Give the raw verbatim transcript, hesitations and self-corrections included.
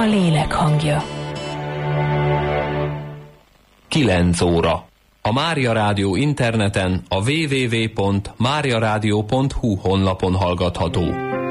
lélek hangja. kilenc óra. A Mária Rádió interneten a double-u double-u double-u pont mária rádió pont hu honlapon hallgatható.